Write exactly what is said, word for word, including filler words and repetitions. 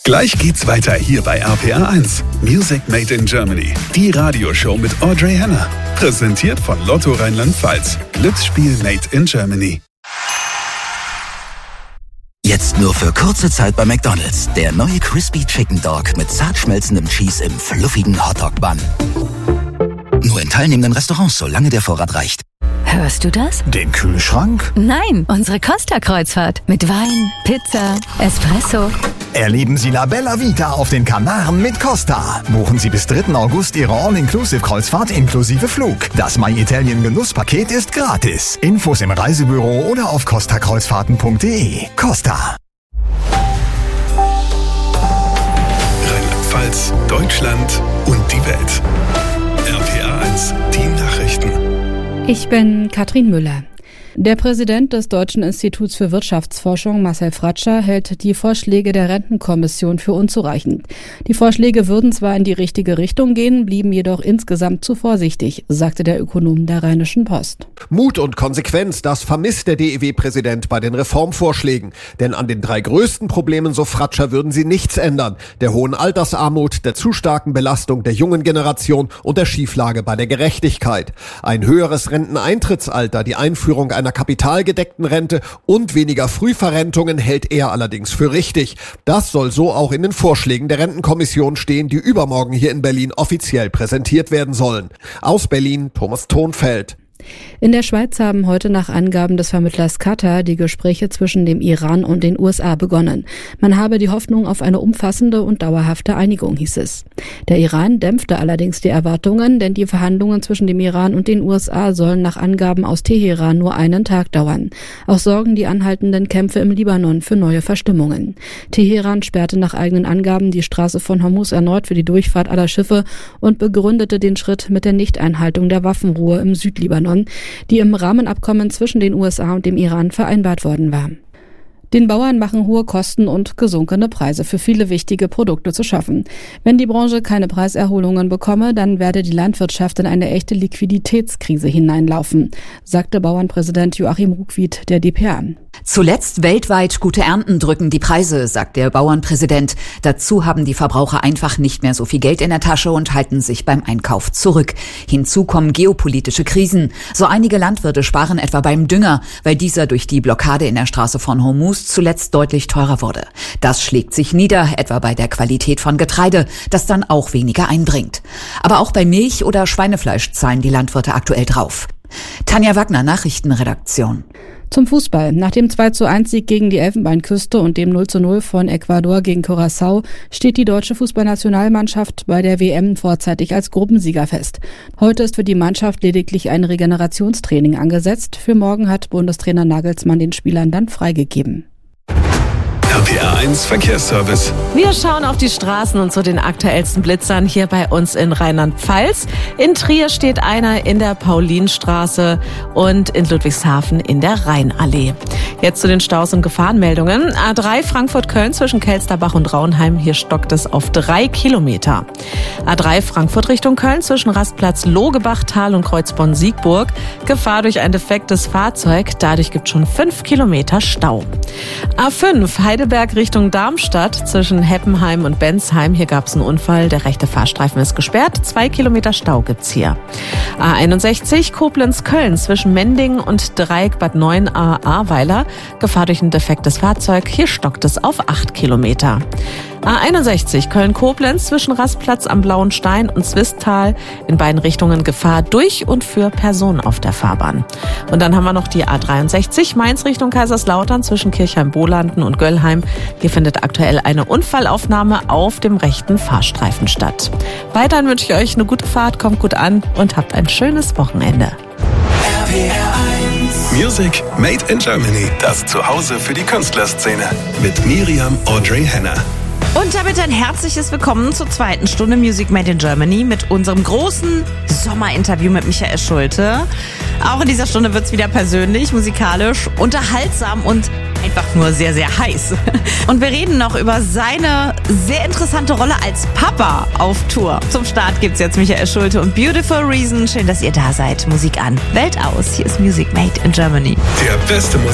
Gleich geht's weiter hier bei R P R eins. Music Made in Germany. Die Radioshow mit Audrey Henner. Präsentiert von Lotto Rheinland-Pfalz. Glücksspiel Made in Germany. Jetzt nur für kurze Zeit bei McDonald's. Der neue Crispy Chicken Dog mit zart schmelzendem Cheese im fluffigen Hotdog-Bun. Nur in teilnehmenden Restaurants, solange der Vorrat reicht. Hörst du das? Den Kühlschrank? Nein, unsere Costa-Kreuzfahrt. Mit Wein, Pizza, Espresso. Erleben Sie La Bella Vita auf den Kanaren mit Costa. Buchen Sie bis dritten August Ihre All-Inclusive-Kreuzfahrt inklusive Flug. Das My Italien Genusspaket ist gratis. Infos im Reisebüro oder auf costa kreuzfahrten punkt de. Costa. Rheinland-Pfalz, Deutschland und die Welt. R P R eins, die Nachrichten. Ich bin Katrin Müller. Der Präsident des Deutschen Instituts für Wirtschaftsforschung, Marcel Fratscher, hält die Vorschläge der Rentenkommission für unzureichend. Die Vorschläge würden zwar in die richtige Richtung gehen, blieben jedoch insgesamt zu vorsichtig, sagte der Ökonom der Rheinischen Post. Mut und Konsequenz, das vermisst der D E W-Präsident bei den Reformvorschlägen. Denn an den drei größten Problemen, so Fratscher, würden sie nichts ändern. Der hohen Altersarmut, der zu starken Belastung der jungen Generation und der Schieflage bei der Gerechtigkeit. Ein höheres Renteneintrittsalter, die Einführung einer kapitalgedeckten Rente und weniger Frühverrentungen hält er allerdings für richtig. Das soll so auch in den Vorschlägen der Rentenkommission stehen, die übermorgen hier in Berlin offiziell präsentiert werden sollen. Aus Berlin, Thomas Thonfeld. In der Schweiz haben heute nach Angaben des Vermittlers Katar die Gespräche zwischen dem Iran und den U S A begonnen. Man habe die Hoffnung auf eine umfassende und dauerhafte Einigung, hieß es. Der Iran dämpfte allerdings die Erwartungen, denn die Verhandlungen zwischen dem Iran und den U S A sollen nach Angaben aus Teheran nur einen Tag dauern. Auch sorgen die anhaltenden Kämpfe im Libanon für neue Verstimmungen. Teheran sperrte nach eigenen Angaben die Straße von Hormuz erneut für die Durchfahrt aller Schiffe und begründete den Schritt mit der Nichteinhaltung der Waffenruhe im Südlibanon, die im Rahmenabkommen zwischen den U S A und dem Iran vereinbart worden war. Den Bauern machen hohe Kosten und gesunkene Preise für viele wichtige Produkte zu schaffen. Wenn die Branche keine Preiserholungen bekomme, dann werde die Landwirtschaft in eine echte Liquiditätskrise hineinlaufen, sagte Bauernpräsident Joachim Ruckwied der D P A. Zuletzt weltweit gute Ernten drücken die Preise, sagt der Bauernpräsident. Dazu haben die Verbraucher einfach nicht mehr so viel Geld in der Tasche und halten sich beim Einkauf zurück. Hinzu kommen geopolitische Krisen. So einige Landwirte sparen etwa beim Dünger, weil dieser durch die Blockade in der Straße von Hormuz zuletzt deutlich teurer wurde. Das schlägt sich nieder, etwa bei der Qualität von Getreide, das dann auch weniger einbringt. Aber auch bei Milch oder Schweinefleisch zahlen die Landwirte aktuell drauf. Tanja Wagner, Nachrichtenredaktion. Zum Fußball. Nach dem zwei zu eins Sieg gegen die Elfenbeinküste und dem null zu null von Ecuador gegen Curaçao steht die deutsche Fußballnationalmannschaft bei der W M vorzeitig als Gruppensieger fest. Heute ist für die Mannschaft lediglich ein Regenerationstraining angesetzt. Für morgen hat Bundestrainer Nagelsmann den Spielern dann freigegeben. R P R eins Verkehrsservice. Wir schauen auf die Straßen und zu den aktuellsten Blitzern hier bei uns in Rheinland-Pfalz. In Trier steht einer in der Paulinstraße und in Ludwigshafen in der Rheinallee. Jetzt zu den Staus und Gefahrenmeldungen. A drei Frankfurt-Köln zwischen Kelsterbach und Raunheim. Hier stockt es auf drei Kilometer. A drei Frankfurt Richtung Köln zwischen Rastplatz Logebachtal und Kreuzborn-Siegburg. Gefahr durch ein defektes Fahrzeug. Dadurch gibt es schon fünf Kilometer Stau. A fünf Heidelberg Richtung Darmstadt zwischen Heppenheim und Bensheim. Hier gab es einen Unfall. Der rechte Fahrstreifen ist gesperrt. Zwei Kilometer Stau gibt's hier. A einundsechzig Koblenz-Köln zwischen Mendingen und Dreieck Bad neun A Ahrweiler. Gefahr durch ein defektes Fahrzeug. Hier stockt es auf acht Kilometer. A einundsechzig Köln-Koblenz zwischen Rastplatz am Blauen Stein und Zwistal. In beiden Richtungen Gefahr durch und für Personen auf der Fahrbahn. Und dann haben wir noch die A dreiundsechzig Mainz Richtung Kaiserslautern zwischen Kirchheim-Bolanden und Göllheim. Hier findet aktuell eine Unfallaufnahme auf dem rechten Fahrstreifen statt. Weiterhin wünsche ich euch eine gute Fahrt, kommt gut an und habt ein schönes Wochenende. R P R eins Music Made in Germany. Das Zuhause für die Künstlerszene. Mit Miriam Audrey Henner. Und damit ein herzliches Willkommen zur zweiten Stunde Music Made in Germany mit unserem großen Sommerinterview mit Michael Schulte. Auch in dieser Stunde wird's wieder persönlich, musikalisch, unterhaltsam und einfach nur sehr, sehr heiß. Und wir reden noch über seine sehr interessante Rolle als Papa auf Tour. Zum Start gibt's jetzt Michael Schulte und Beautiful Reason. Schön, dass ihr da seid. Musik an, Welt aus. Hier ist Music Made in Germany. Der beste Musik